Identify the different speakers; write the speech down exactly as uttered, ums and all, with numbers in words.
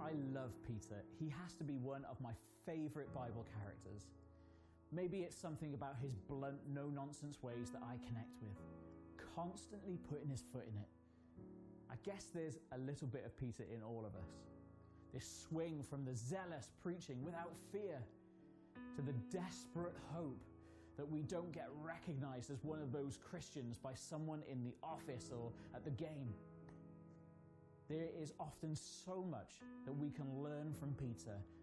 Speaker 1: I love Peter. He has to be one of my favourite Bible characters. Maybe it's something about his blunt, no-nonsense ways that I connect with, constantly putting his foot in it. I guess there's a little bit of Peter in all of us. This swing from the zealous preaching without fear to the desperate hope that we don't get recognized as one of those Christians by someone in the office or at the game. There is often so much that we can learn from Peter